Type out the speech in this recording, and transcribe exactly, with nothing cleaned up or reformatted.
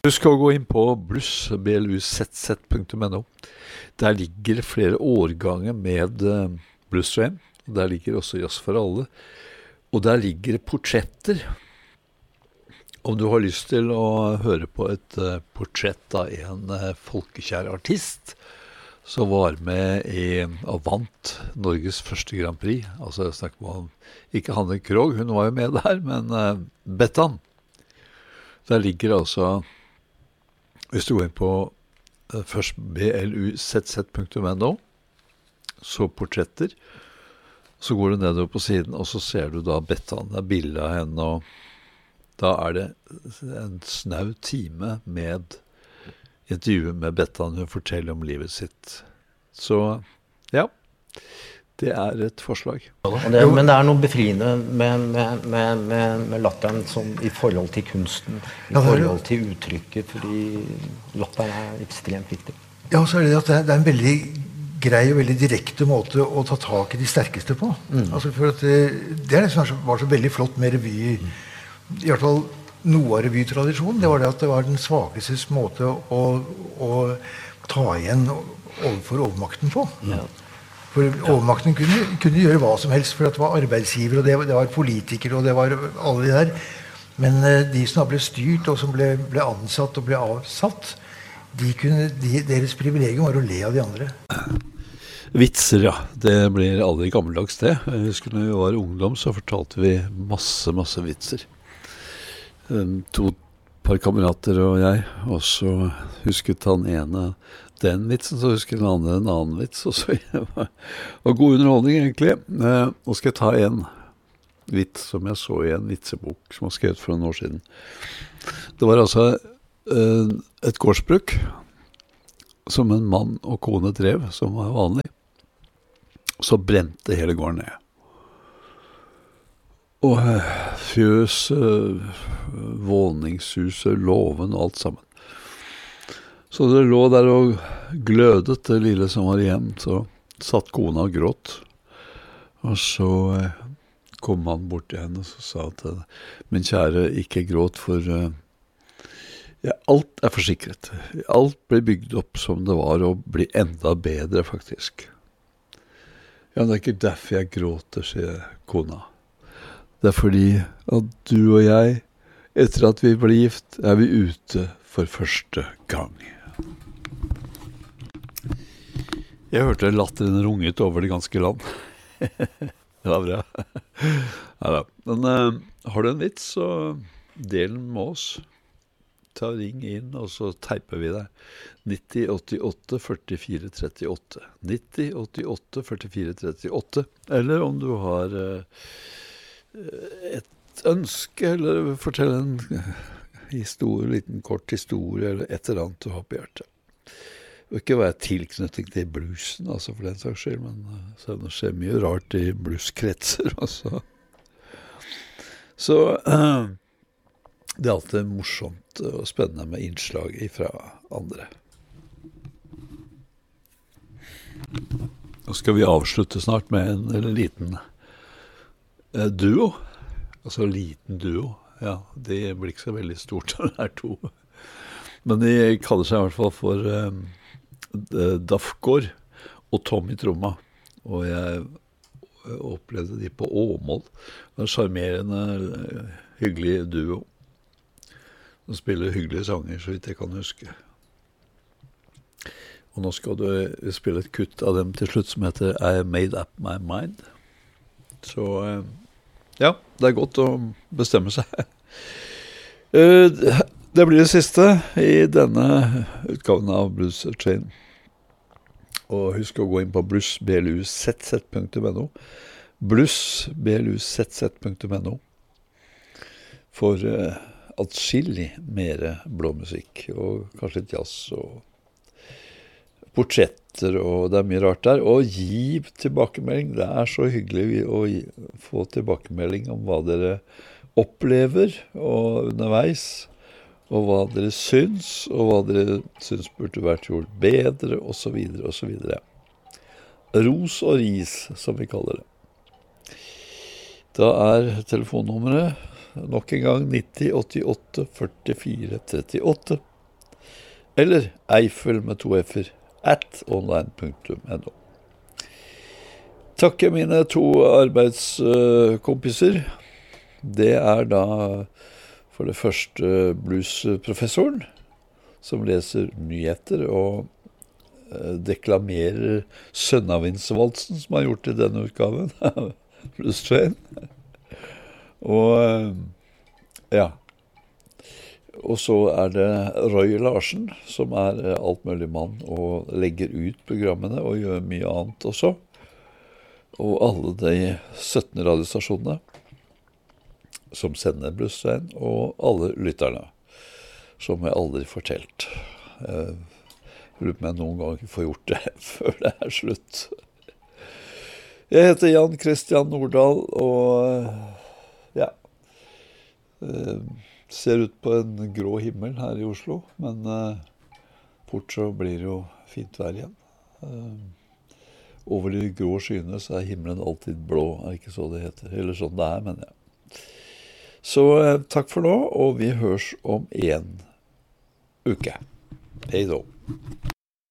Husk å gå inn på bluss, b l u z z punktum n o. Der ligger flere årganger med uh, Blues Train. Der ligger også Jazz for alle. Og der ligger portretter. Om du har lyst til å høre på et uh, portrett av en uh, folkekjær artist som var med i og vant Norges første Grand Prix. Altså jeg snakker om ikke Hanne Krogh, hun var jo med der, men uh, Bettan. Der ligger altså, hvis du går inn på uh, først b l u z z punktum n o, så portretter, så går du nedover på siden, og så ser du da Bettan, det er bildet av henne, og da er det en snau time med intervjuet med Bettan, hun forteller om livet sitt. Så, ja, det er et forslag. Det, men det er noe befriende med, med, med, med, med latteren som i forhold til kunsten, i forhold til uttrykket, fordi latteren er ekstremt viktig. Ja, så er det at det er, det er en veldig grei og veldig direkte måte å ta tak i de sterkeste på. Mm. Altså for at det, det er det som var så veldig flott med revy, mm. i hvert fall noe av revytradisjonen, det var det at det var den svakestes måte å, å ta igjen overfor overmakten på. Ja. For overmakten kunne, kunne gjøre hva som helst, for det var arbeidsgiver, og det, det var politikere, og det var alle de der. Men de som ble styrt, og som ble, ble ansatt og ble avsatt, de kunne, de, deres privilegium var å le av de andre. Vitser, ja. Det blir aldri gammeldags det. Jeg husker når vi var ungdom, så fortalte vi masse, masse vitser. To par kamerater og jeg, og så husket han ene den vitsen, så husket den andre en annen vits, og så var det god underholdning egentlig. Nå skal jeg ta en vits som jeg så i en vitsebok som var skrevet for noen år siden. Det var altså et gårdsbruk som en mann og kone drev, som var vanlig. Så brente hele gården ned. Og fjøset, våningshuset, låven og alt sammen. Så det lå der og glødet det lille som var igjen, så satt kona og gråt. Og så kom han bort til henne og sa at min kjære, ikke gråt, for ja, alt er forsikret. Alt blir bygd opp som det var, og blir enda bedre faktisk. Ja, det er ikke derfor jeg gråter, sier kona. Det er fordi at du og jeg, etter at vi ble gift, er vi ute for første gang. Jeg hørte latteren runget over det ganske land. Det var bra. Ja, da. Men uh, har du en vits, så del den med oss. Ta ring inn, og så teiper vi deg. nitti åttiåtte førtifire trettiåtte. nitti åttiåtte førtifire trettiåtte. Eller om du har uh, et ønske, eller fortell en historie, liten kort historie, eller et eller annet du har på hjertet. Det vil ikke være tilknytning til bluesen, altså for den saks skyld, men så det skjer mye rart i blueskretser også. Så uh, det er alltid morsomt og spennende med innslag fra andre. Nå skal vi avslutte snart med en, en liten uh, duo. Altså liten duo. Ja, det blir ikke så veldig stort når det er to. Men de kaller seg i hvert fall for um, Dafgård og Tom i tromma. Og jeg opplevde de på Åmål. Det var en charmerende, hyggelig duo. De spiller hyggelige sanger, så vidt jeg kan huske. Og nå skal du spille et kutt av dem til slutt som heter I Made Up My Mind. Så ja, det er godt å bestemme seg. Det blir det siste i denne utgaven av Blues Train. Og husk å gå inn på bluss b l u z z punktum n o. bluss b l u z z punktum n o for uh, atskillig mer blåmusikk, og kanskje litt jazz og portretter, og det er mye rart der. Og gi tilbakemelding. Det er så hyggelig å gi, få tilbakemelding om hva dere opplever og underveis, og hva dere syns, og hva dere syns burde vært gjort bedre, og så videre, og så videre. Ros og ris, som vi kaller det. Da er telefonnummeret nok en gang nitti åttiåtte førtifire trettiåtte. eller Eiffel med to f-er, at online punktum no. Takke mine to arbeidskompiser. Det er da for det første bluesprofessoren, som leser nyheter og deklamerer Sønnavindsvalsen, som har gjort i denne utgaven, Blues Train. Og ja, og så er det Roy Larsen, som er altmulig mann og legger ut programmene og gjør mye annet også. Og alle de sytten radiostasjonene som sender Blues Train, og alle lytterne, som jeg aldri fortelt. Jeg lurer på om jeg noen gang får gjort det før det er slutt. Jeg heter Jan Christian Nordahl, og ja, ser ut på en grå himmel her i Oslo, men fort så blir det jo fint vær igjen. Over de grå skyene så er himmelen alltid blå, er ikke så det heter, eller sånn det er, men ja. Så takk for nå, og vi høres om en uke. Hei då.